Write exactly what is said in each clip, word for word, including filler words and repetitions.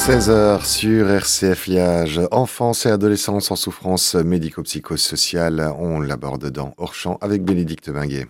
seize heures sur R C F Liège. Enfance et adolescence en souffrance médico-psychosociale. On l'aborde dans Hors Champ avec Bénédicte Minguet.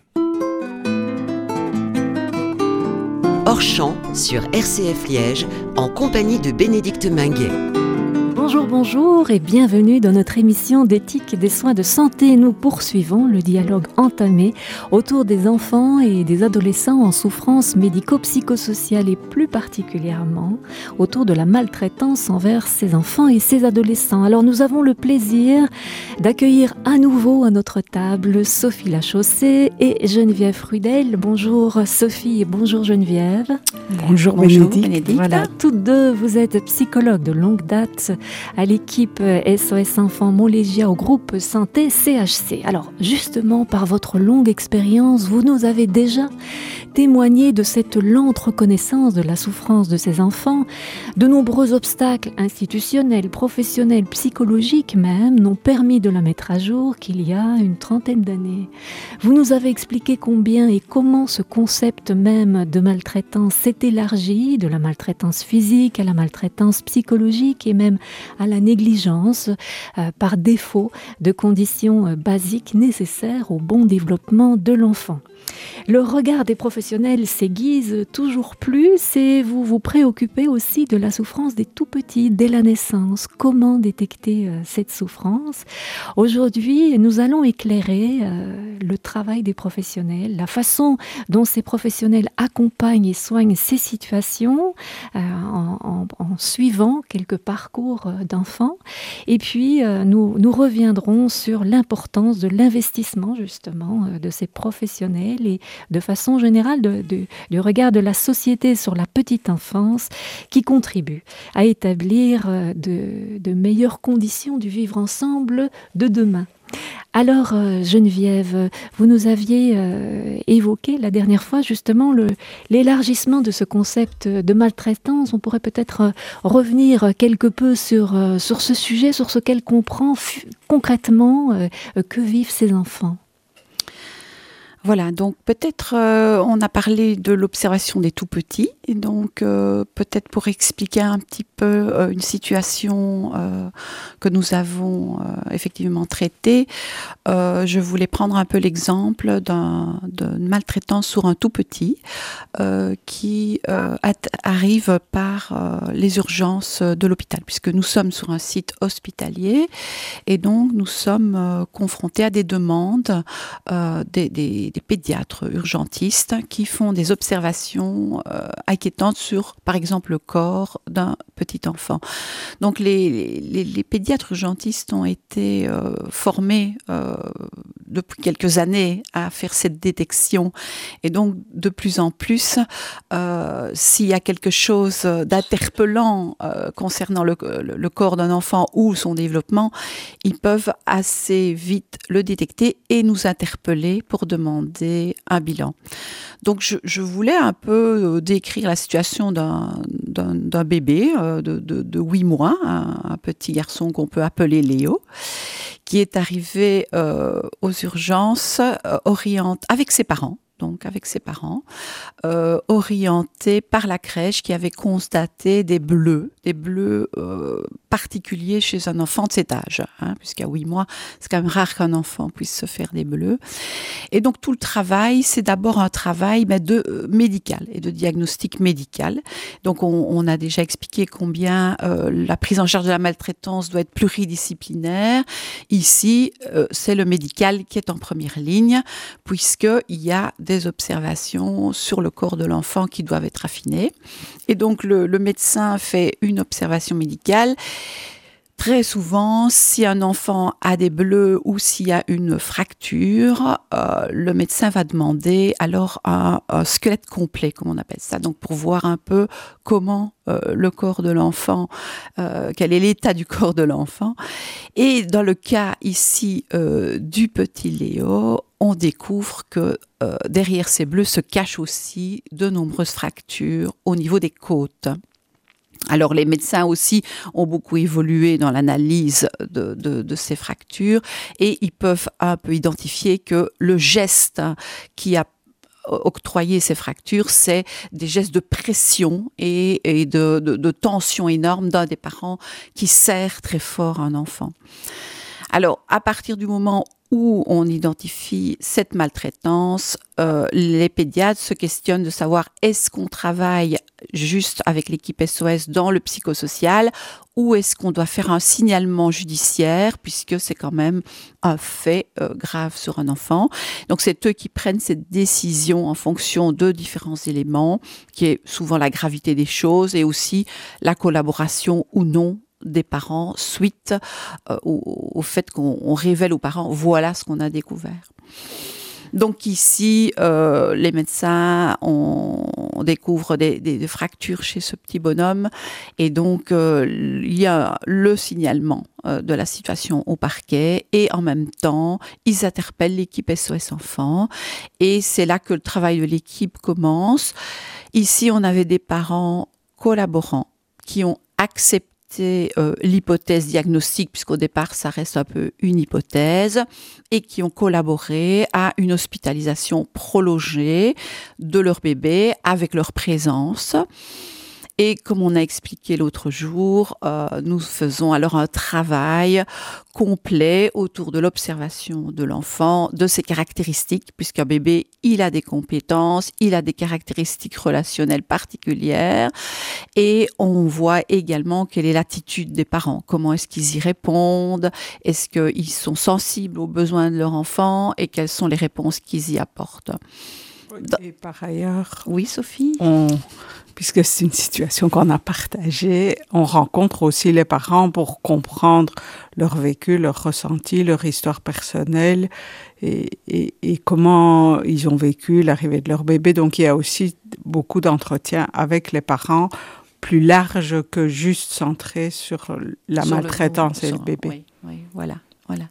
Hors Champ sur R C F Liège en compagnie de Bénédicte Minguet. Bonjour, bonjour et bienvenue dans notre émission d'éthique et des soins de santé. Nous poursuivons le dialogue entamé autour des enfants et des adolescents en souffrance médico-psychosociale et plus particulièrement autour de la maltraitance envers ces enfants et ces adolescents. Alors nous avons le plaisir d'accueillir à nouveau à notre table Sophie Lachaussée et Geneviève Rudel. Bonjour Sophie et bonjour Geneviève. Bonjour, bonjour Bénédicte. Voilà, toutes deux, vous êtes psychologues de longue date à l'équipe S O S Enfants Montlégia au groupe Santé C H C. Alors justement, par votre longue expérience, vous nous avez déjà témoigné de cette lente reconnaissance de la souffrance de ces enfants. De nombreux obstacles institutionnels, professionnels, psychologiques même, n'ont permis de la mettre à jour qu'il y a une trentaine d'années. Vous nous avez expliqué combien et comment ce concept même de maltraitance s'est élargi, de la maltraitance physique à la maltraitance psychologique et même à la négligence euh, par défaut de conditions euh, basiques nécessaires au bon développement de l'enfant. Le regard des professionnels s'aiguise toujours plus et vous vous préoccupez aussi de la souffrance des tout-petits dès la naissance. Comment détecter euh, cette souffrance ? Aujourd'hui, nous allons éclairer euh, le travail des professionnels, la façon dont ces professionnels accompagnent et soignent ces situations euh, en, en, en suivant quelques parcours euh, d'enfants. Et puis, euh, nous, nous reviendrons sur l'importance de l'investissement justement euh, de ces professionnels et de façon générale de, de, du regard de la société sur la petite enfance qui contribue à établir de, de meilleures conditions du vivre ensemble de demain. Alors Geneviève, vous nous aviez euh, évoqué la dernière fois justement le, l'élargissement de ce concept de maltraitance. On pourrait peut-être euh, revenir quelque peu sur, euh, sur ce sujet, sur ce qu'elle comprend f- concrètement euh, que vivent ces enfants. Voilà, donc peut-être euh, on a parlé de l'observation des tout-petits, et donc euh, peut-être pour expliquer un petit peu euh, une situation euh, que nous avons euh, effectivement traitée, euh, je voulais prendre un peu l'exemple d'un, d'une maltraitance sur un tout-petit euh, qui euh, at- arrive par euh, les urgences de l'hôpital, puisque nous sommes sur un site hospitalier et donc nous sommes euh, confrontés à des demandes euh, des, des des pédiatres urgentistes qui font des observations euh, inquiétantes sur, par exemple, le corps d'un petit enfant. Donc, les, les, les pédiatres urgentistes ont été euh, formés euh, depuis quelques années à faire cette détection. Et donc, de plus en plus, euh, s'il y a quelque chose d'interpellant euh, concernant le, le, le corps d'un enfant ou son développement, ils peuvent assez vite le détecter et nous interpeller pour demander un bilan. Donc je, je voulais un peu décrire la situation d'un, d'un, d'un bébé euh, de, de, de huit mois, un, un petit garçon qu'on peut appeler Léo, qui est arrivé euh, aux urgences euh, orient, avec ses parents. donc avec ses parents, euh, orienté par la crèche qui avait constaté des bleus, des bleus euh, particuliers chez un enfant de cet âge, hein, puisqu'à huit mois, c'est quand même rare qu'un enfant puisse se faire des bleus. Et donc tout le travail, c'est d'abord un travail ben, de euh, médical et de diagnostic médical. Donc on, on a déjà expliqué combien euh, la prise en charge de la maltraitance doit être pluridisciplinaire. Ici, euh, c'est le médical qui est en première ligne, puisqu'il y a des observations sur le corps de l'enfant qui doivent être affinées. Et donc, le, le médecin fait une observation médicale. Très souvent, si un enfant a des bleus ou s'il y a une fracture, euh, le médecin va demander alors un, un squelette complet, comme on appelle ça, donc pour voir un peu comment euh, le corps de l'enfant, euh, quel est l'état du corps de l'enfant. Et dans le cas ici euh, du petit Léo, on découvre que euh, derrière ces bleus se cachent aussi de nombreuses fractures au niveau des côtes. Alors les médecins aussi ont beaucoup évolué dans l'analyse de, de, de ces fractures et ils peuvent un peu identifier que le geste qui a octroyer ces fractures, c'est des gestes de pression et, et de, de, de tension énorme d'un des parents qui serre très fort un enfant. Alors, à partir du moment où on identifie cette maltraitance, euh, les pédiatres se questionnent de savoir est-ce qu'on travaille juste avec l'équipe S O S dans le psychosocial ou est-ce qu'on doit faire un signalement judiciaire puisque c'est quand même un fait euh, grave sur un enfant. Donc c'est eux qui prennent cette décision en fonction de différents éléments, qui est souvent la gravité des choses et aussi la collaboration ou non des parents suite euh, au, au fait qu'on on révèle aux parents voilà ce qu'on a découvert. Donc ici, euh, les médecins on, on découvre des, des, des fractures chez ce petit bonhomme et donc euh, il y a le signalement euh, de la situation au parquet et en même temps, ils interpellent l'équipe S O S Enfants et c'est là que le travail de l'équipe commence. Ici, on avait des parents collaborants qui ont accepté Euh, l'hypothèse diagnostique, puisqu'au départ, ça reste un peu une hypothèse, et qui ont collaboré à une hospitalisation prolongée de leur bébé avec leur présence. Et comme on a expliqué l'autre jour, euh, nous faisons alors un travail complet autour de l'observation de l'enfant, de ses caractéristiques, puisqu'un bébé, il a des compétences, il a des caractéristiques relationnelles particulières, et on voit également quelle est l'attitude des parents, comment est-ce qu'ils y répondent, est-ce qu'ils sont sensibles aux besoins de leur enfant, et quelles sont les réponses qu'ils y apportent. Et par ailleurs, oui, Sophie, on, puisque c'est une situation qu'on a partagée, on rencontre aussi les parents pour comprendre leur vécu, leur ressenti, leur histoire personnelle et, et, et comment ils ont vécu l'arrivée de leur bébé. Donc il y a aussi beaucoup d'entretiens avec les parents, plus large que juste centré sur la sur maltraitance le, et sur, le bébé. Oui, oui, voilà, voilà.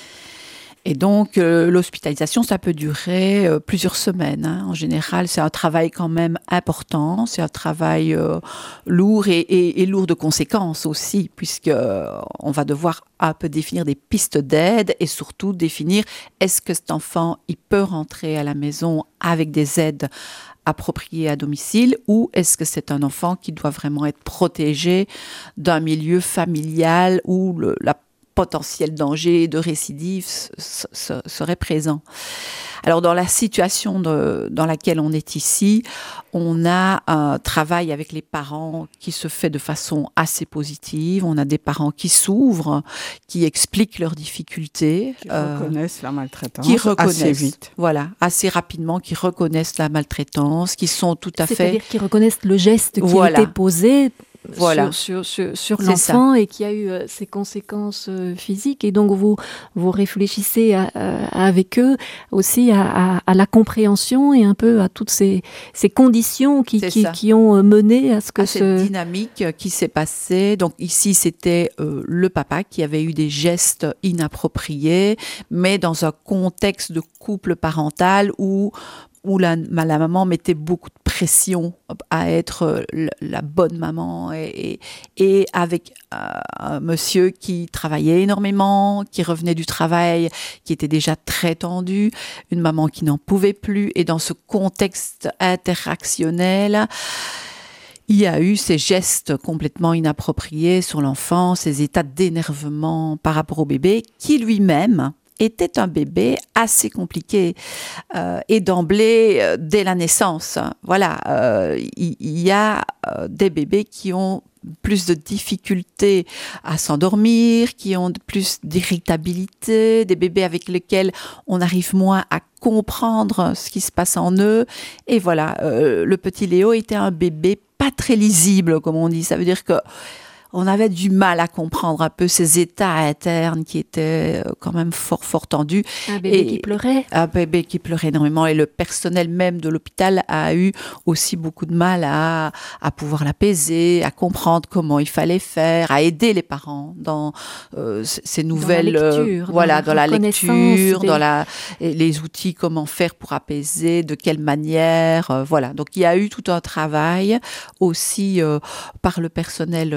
Et donc, euh, l'hospitalisation, ça peut durer euh, plusieurs semaines. Hein. En général, c'est un travail quand même important. C'est un travail euh, lourd et, et, et lourd de conséquences aussi, puisque euh, on va devoir un peu définir des pistes d'aide et surtout définir est-ce que cet enfant, il peut rentrer à la maison avec des aides appropriées à domicile ou est-ce que c'est un enfant qui doit vraiment être protégé d'un milieu familial où le, la potentiel danger de récidive serait présent. Alors, dans la situation de, dans laquelle on est ici, on a un travail avec les parents qui se fait de façon assez positive. On a des parents qui s'ouvrent, qui expliquent leurs difficultés. Qui euh, reconnaissent la maltraitance qui reconnaissent, assez vite. Voilà, assez rapidement, qui reconnaissent la maltraitance, qui sont tout à fait... C'est-à-dire qui reconnaissent le geste qui voilà. a été posé Voilà. sur, sur, sur, sur l'enfant et qui a eu euh, ses conséquences euh, physiques. Et donc, vous, vous réfléchissez à, à, avec eux aussi à, à, à la compréhension et un peu à toutes ces, ces conditions qui, qui, qui ont mené à ce que à ce... cette dynamique qui s'est passée. Donc ici, c'était euh, le papa qui avait eu des gestes inappropriés, mais dans un contexte de couple parental où où la, la maman mettait beaucoup de pression à être la bonne maman et, et, et avec euh, un monsieur qui travaillait énormément, qui revenait du travail, qui était déjà très tendu, une maman qui n'en pouvait plus. Et dans ce contexte interactionnel, il y a eu ces gestes complètement inappropriés sur l'enfant, ces états d'énervement par rapport au bébé qui lui-même était un bébé assez compliqué euh, et d'emblée, euh, dès la naissance, voilà, euh, il, il y a euh, des bébés qui ont plus de difficultés à s'endormir, qui ont plus d'irritabilité, des bébés avec lesquels on arrive moins à comprendre ce qui se passe en eux. Et voilà, euh, le petit Léo était un bébé pas très lisible, comme on dit. Ça veut dire que on avait du mal à comprendre un peu ces états internes qui étaient quand même fort, fort tendus. Un bébé et qui pleurait. Un bébé qui pleurait énormément. Et le personnel même de l'hôpital a eu aussi beaucoup de mal à, à pouvoir l'apaiser, à comprendre comment il fallait faire, à aider les parents dans euh, ces nouvelles... Dans la lecture. Euh, voilà, dans la, dans la lecture, des... dans la, les outils, comment faire pour apaiser, de quelle manière. Euh, voilà. Donc, il y a eu tout un travail aussi euh, par le personnel euh, aussi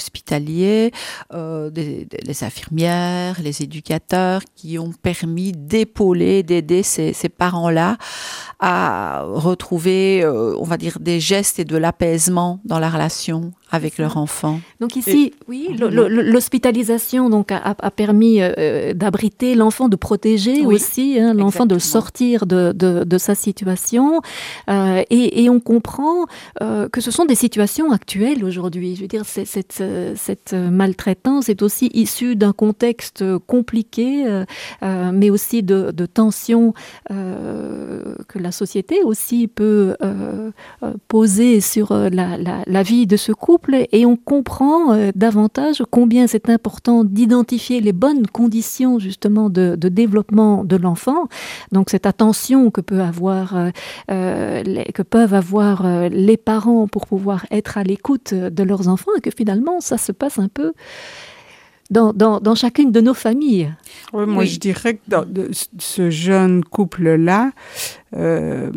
hospitaliers, euh, des, des, les infirmières, les éducateurs qui ont permis d'épauler, d'aider ces, ces parents-là à retrouver, euh, on va dire, des gestes et de l'apaisement dans la relation avec leur enfant. Donc ici, et, oui, le, le, l'hospitalisation donc a, a permis euh, d'abriter l'enfant, de protéger oui, aussi hein, l'enfant, exactement. De le sortir de, de, de sa situation. Euh, et, et on comprend euh, que ce sont des situations actuelles aujourd'hui. Je veux dire, c'est, cette, cette maltraitance est aussi issue d'un contexte compliqué, euh, euh, mais aussi de, de tensions euh, que la société aussi peut euh, poser sur la, la, la vie de ce couple. Et on comprend euh, davantage combien c'est important d'identifier les bonnes conditions justement de, de développement de l'enfant. Donc cette attention que, peut avoir, euh, euh, les, que peuvent avoir euh, les parents pour pouvoir être à l'écoute de leurs enfants et que finalement ça se passe un peu dans, dans, dans chacune de nos familles. Oui, moi oui. je dirais que dans de, ce jeune couple-là, euh,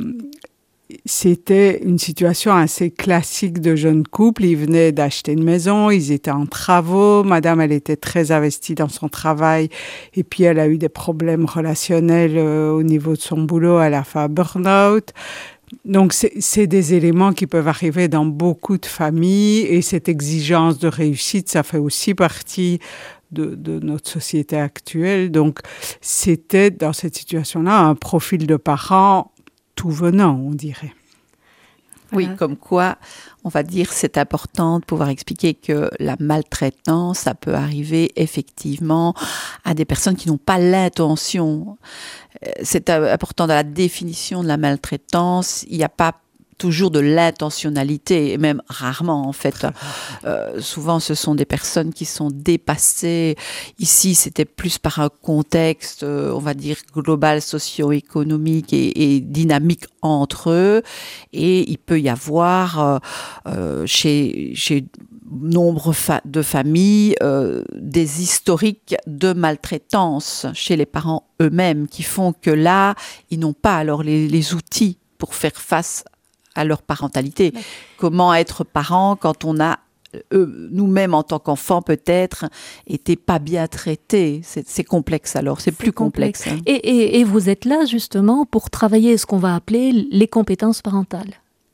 c'était une situation assez classique de jeune couple. Ils venaient d'acheter une maison, ils étaient en travaux. Madame, elle était très investie dans son travail. Et puis, elle a eu des problèmes relationnels euh, au niveau de son boulot. Elle a fait un burn-out. Donc, c'est, c'est des éléments qui peuvent arriver dans beaucoup de familles. Et cette exigence de réussite, ça fait aussi partie de, de notre société actuelle. Donc, c'était dans cette situation-là un profil de parents tout venant, on dirait. Oui, voilà. Comme quoi, on va dire, c'est important de pouvoir expliquer que la maltraitance, ça peut arriver effectivement à des personnes qui n'ont pas l'intention. C'est important dans la définition de la maltraitance. Il n'y a pas toujours de l'intentionnalité, et même rarement en fait. Euh, souvent, ce sont des personnes qui sont dépassées. Ici, c'était plus par un contexte, euh, on va dire, global, socio-économique et, et dynamique entre eux. Et il peut y avoir euh, euh, chez, chez nombre fa- de familles euh, des historiques de maltraitance chez les parents eux-mêmes qui font que là, ils n'ont pas alors les, les outils pour faire face à leur parentalité. Ouais. Comment être parent quand on a, euh, nous-mêmes en tant qu'enfants peut-être, été pas bien traités. C'est, c'est complexe alors, c'est, c'est plus complexe. complexe. Et, et, et vous êtes là justement pour travailler ce qu'on va appeler les compétences parentales.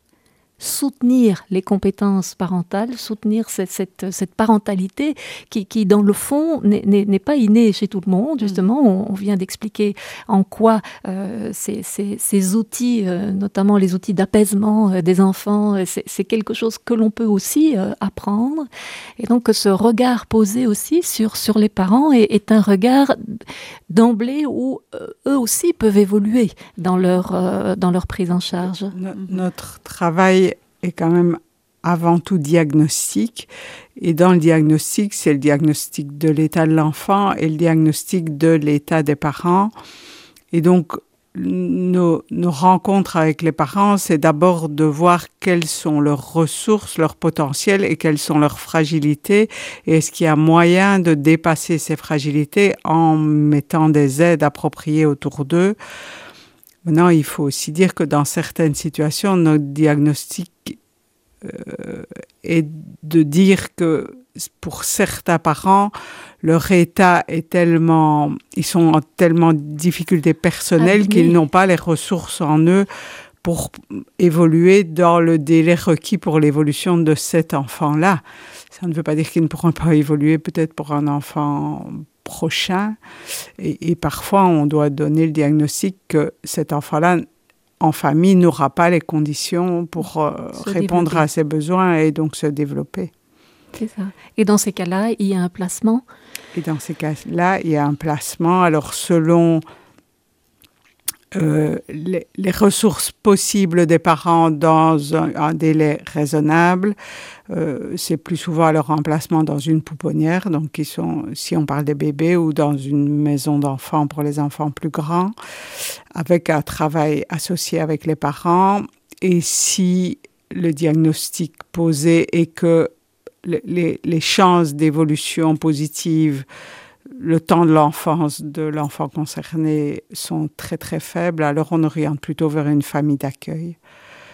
Soutenir les compétences parentales, soutenir cette, cette, cette parentalité qui, qui, dans le fond, n'est, n'est, n'est pas innée chez tout le monde. Justement, on, on vient d'expliquer en quoi euh, ces, ces, ces outils, euh, notamment les outils d'apaisement euh, des enfants, c'est, c'est quelque chose que l'on peut aussi euh, apprendre. Et donc, ce regard posé aussi sur, sur les parents est, est un regard d'emblée où euh, eux aussi peuvent évoluer dans leur, euh, dans leur prise en charge. Notre travail est quand même avant tout diagnostic. Et dans le diagnostic, c'est le diagnostic de l'état de l'enfant et le diagnostic de l'état des parents. Et donc, nos, nos rencontres avec les parents, c'est d'abord de voir quelles sont leurs ressources, leurs potentiels et quelles sont leurs fragilités. Et est-ce qu'il y a moyen de dépasser ces fragilités en mettant des aides appropriées autour d'eux? Maintenant, il faut aussi dire que dans certaines situations, notre diagnostic euh, est de dire que pour certains parents, leur état est tellement, ils sont en tellement de difficultés personnelles ah, qu'ils n'ont pas les ressources en eux pour évoluer dans le délai requis pour l'évolution de cet enfant-là. Ça ne veut pas dire qu'ils ne pourront pas évoluer peut-être pour un enfant prochain. Et, et parfois, on doit donner le diagnostic que cet enfant-là, en famille, n'aura pas les conditions pour euh, répondre développer. à ses besoins et donc se développer. C'est ça. Et dans ces cas-là, il y a un placement? Et dans ces cas-là, il y a un placement. Alors, selon euh, les, les ressources possibles des parents dans un, un délai raisonnable, Euh, c'est plus souvent leur remplacement dans une pouponnière, donc qui sont, si on parle des bébés, ou dans une maison d'enfants pour les enfants plus grands, avec un travail associé avec les parents. Et si le diagnostic posé est que les, les chances d'évolution positive, le temps de l'enfance de l'enfant concerné sont très très faibles, alors on oriente plutôt vers une famille d'accueil.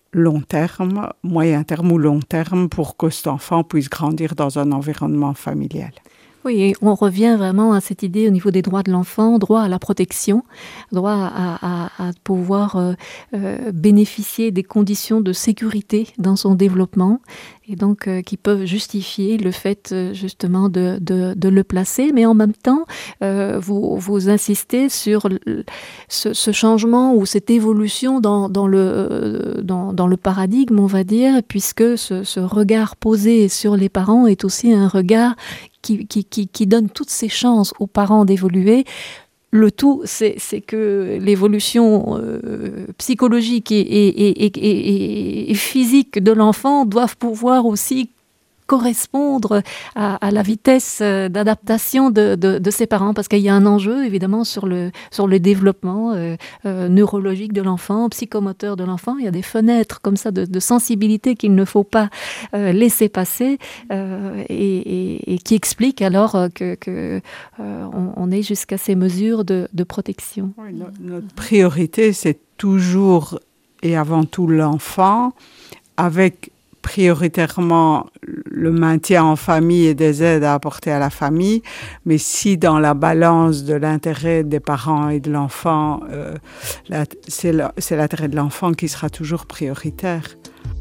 long terme, moyen terme ou long terme pour que cet enfant puisse grandir dans un environnement familial. Oui, et on revient vraiment à cette idée au niveau des droits de l'enfant, droit à la protection, droit à, à, à pouvoir euh, euh, bénéficier des conditions de sécurité dans son développement et donc euh, qui peuvent justifier le fait euh, justement de, de, de le placer. Mais en même temps, euh, vous, vous insistez sur le, ce, ce changement ou cette évolution dans, dans, le, dans, dans le paradigme, on va dire, puisque ce, ce regard posé sur les parents est aussi un regard Qui, qui, qui, qui donne toutes ses chances aux parents d'évoluer. Le tout, c'est, c'est que l'évolution euh, psychologique et, et, et, et, et physique de l'enfant doivent pouvoir aussi correspondre à, à la vitesse d'adaptation de, de, de ses parents, parce qu'il y a un enjeu évidemment sur le, sur le développement euh, euh, neurologique de l'enfant, psychomoteur de l'enfant. Il y a des fenêtres comme ça de, de sensibilité qu'il ne faut pas euh, laisser passer euh, et, et, et qui expliquent alors que, que euh, on, on est jusqu'à ces mesures de, de protection. Oui, no, notre priorité, c'est toujours et avant tout l'enfant, avec prioritairement le maintien en famille et des aides à apporter à la famille, mais si dans la balance de l'intérêt des parents et de l'enfant, euh, la, c'est, la, c'est l'intérêt de l'enfant qui sera toujours prioritaire.